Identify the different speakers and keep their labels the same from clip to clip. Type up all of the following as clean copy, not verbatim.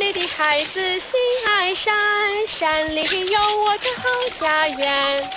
Speaker 1: 里的孩子心爱山，山里有我的好家园。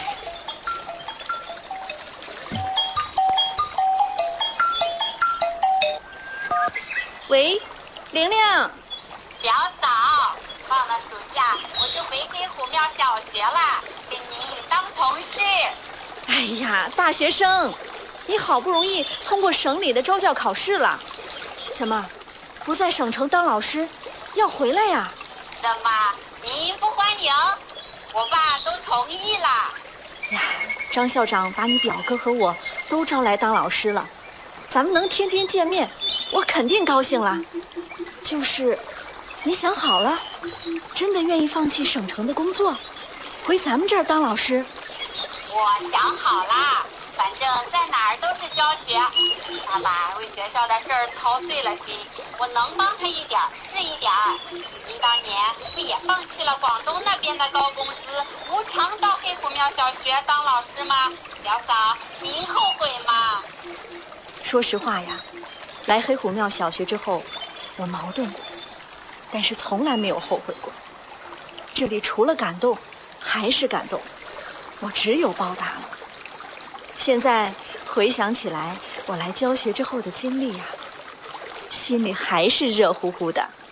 Speaker 2: 喂，玲玲。
Speaker 3: 表嫂，放了暑假我就回黑虎庙小学了，跟您当同事。
Speaker 2: 哎呀，大学生，你好不容易通过省里的招教考试了，怎么不在省城当老师，要回来呀？
Speaker 3: 怎么您不欢迎？我爸都同意了。
Speaker 2: 呀，张校长把你表哥和我都招来当老师了，咱们能天天见面，我肯定高兴了。就是你想好了，真的愿意放弃省城的工作，回咱们这儿当老师？
Speaker 3: 我想好了，反正在哪儿都是教学。爸爸为学校的事儿操碎了心，我能帮他一点是一点。您当年不也放弃了广东那边的高工资，无偿到黑虎庙小学当老师吗？表嫂，您后悔吗？
Speaker 2: 说实话呀，来黑虎庙小学之后，我矛盾，但是从来没有后悔过。这里除了感动，还是感动，我只有报答了。现在回想起来，我来教学之后的经历呀，心里还是热乎乎的。